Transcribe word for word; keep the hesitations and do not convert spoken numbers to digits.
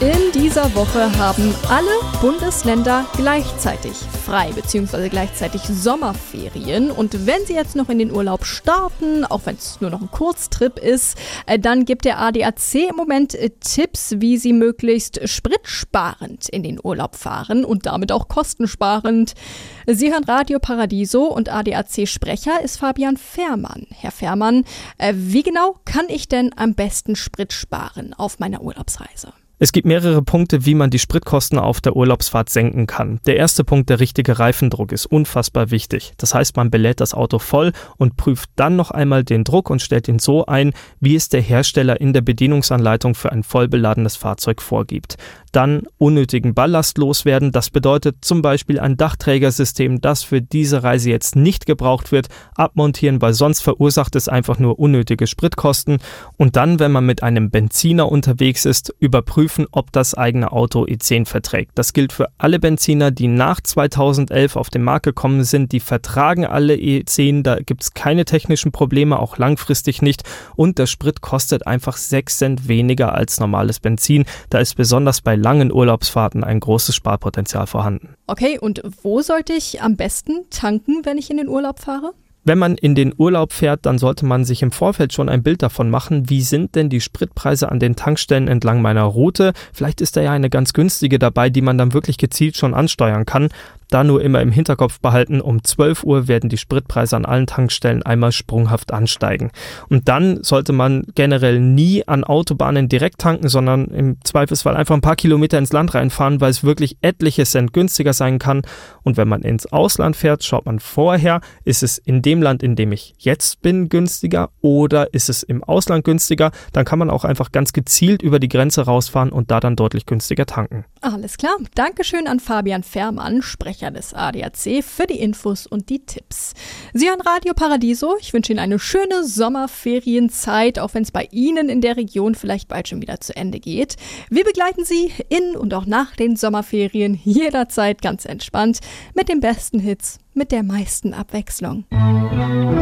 In dieser Woche haben alle Bundesländer gleichzeitig frei bzw. gleichzeitig Sommerferien. Und wenn Sie jetzt noch in den Urlaub starten, auch wenn es nur noch ein Kurztrip ist, dann gibt der A D A C im Moment Tipps, wie Sie möglichst spritsparend in den Urlaub fahren und damit auch kostensparend. Sie hören Radio Paradiso und A D A C-Sprecher ist Fabian Fährmann. Herr Fährmann, wie genau kann ich denn am besten Sprit sparen auf meiner Urlaubsreise? Es gibt mehrere Punkte, wie man die Spritkosten auf der Urlaubsfahrt senken kann. Der erste Punkt, der richtige Reifendruck, ist unfassbar wichtig. Das heißt, man belädt das Auto voll und prüft dann noch einmal den Druck und stellt ihn so ein, wie es der Hersteller in der Bedienungsanleitung für ein vollbeladenes Fahrzeug vorgibt. Dann unnötigen Ballast loswerden. Das bedeutet zum Beispiel ein Dachträgersystem, das für diese Reise jetzt nicht gebraucht wird, abmontieren, weil sonst verursacht es einfach nur unnötige Spritkosten. Und dann, wenn man mit einem Benziner unterwegs ist, überprüfen, ob das eigene Auto E zehn verträgt. Das gilt für alle Benziner, die nach zweitausendelf auf den Markt gekommen sind. Die vertragen alle E zehn, da gibt es keine technischen Probleme, auch langfristig nicht. Und der Sprit kostet einfach sechs Cent weniger als normales Benzin. Da ist besonders bei langen Urlaubsfahrten ein großes Sparpotenzial vorhanden. Okay, und wo sollte ich am besten tanken, wenn ich in den Urlaub fahre? Wenn man in den Urlaub fährt, dann sollte man sich im Vorfeld schon ein Bild davon machen, wie sind denn die Spritpreise an den Tankstellen entlang meiner Route. Vielleicht ist da ja eine ganz günstige dabei, die man dann wirklich gezielt schon ansteuern kann. Da nur immer im Hinterkopf behalten, um zwölf Uhr werden die Spritpreise an allen Tankstellen einmal sprunghaft ansteigen. Und dann sollte man generell nie an Autobahnen direkt tanken, sondern im Zweifelsfall einfach ein paar Kilometer ins Land reinfahren, weil es wirklich etliche Cent günstiger sein kann. Und wenn man ins Ausland fährt, schaut man vorher, ist es in dem Land, in dem ich jetzt bin, günstiger oder ist es im Ausland günstiger? Dann kann man auch einfach ganz gezielt über die Grenze rausfahren und da dann deutlich günstiger tanken. Alles klar. Dankeschön an Fabian Fährmann, Sprecher des A D A C, für die Infos und die Tipps. Sie hören Radio Paradiso. Ich wünsche Ihnen eine schöne Sommerferienzeit, auch wenn es bei Ihnen in der Region vielleicht bald schon wieder zu Ende geht. Wir begleiten Sie in und auch nach den Sommerferien jederzeit ganz entspannt mit den besten Hits, mit der meisten Abwechslung.